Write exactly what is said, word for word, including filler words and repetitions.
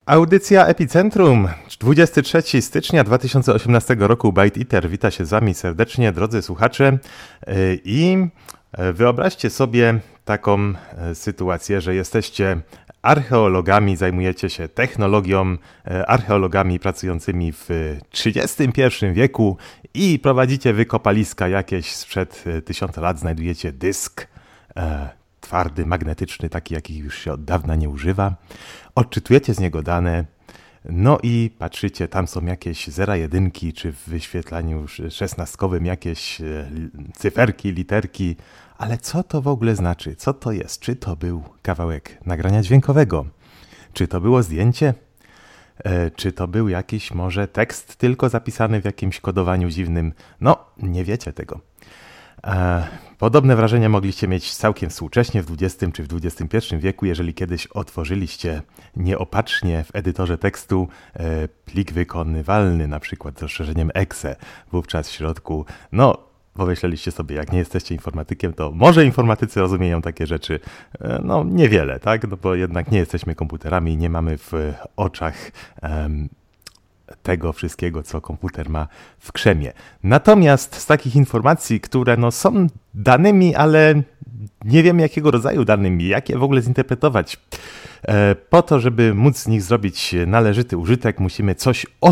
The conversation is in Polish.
Audycja Epicentrum, dwudziestego trzeciego stycznia dwa tysiące osiemnastego roku, Byte Eater wita się z Wami serdecznie, drodzy słuchacze, i wyobraźcie sobie taką sytuację, że jesteście archeologami, zajmujecie się technologią, archeologami pracującymi w trzydziestym pierwszym wieku i prowadzicie wykopaliska jakieś sprzed tysiąca lat, znajdujecie dysk twardy, magnetyczny, taki jakich już się od dawna nie używa. Odczytujecie z niego dane, no i patrzycie, tam są jakieś zera, jedynki, czy w wyświetlaniu szesnastkowym jakieś cyferki, literki, ale co to w ogóle znaczy? Co to jest? Czy to był kawałek nagrania dźwiękowego? Czy to było zdjęcie? E, czy to był jakiś może tekst tylko zapisany w jakimś kodowaniu dziwnym? No, nie wiecie tego. Podobne wrażenia mogliście mieć całkiem współcześnie w dwudziestym czy w dwudziestym pierwszym wieku, jeżeli kiedyś otworzyliście nieopatrznie w edytorze tekstu plik wykonywalny, na przykład z rozszerzeniem exe. Wówczas w środku, no, pomyśleliście sobie, jak nie jesteście informatykiem, to może informatycy rozumieją takie rzeczy, no niewiele, tak? No bo jednak nie jesteśmy komputerami i nie mamy w oczach um, tego wszystkiego, co komputer ma w krzemie. Natomiast z takich informacji, które no, są danymi, ale nie wiemy jakiego rodzaju danymi, jak je w ogóle zinterpretować. Po to, żeby móc z nich zrobić należyty użytek, musimy coś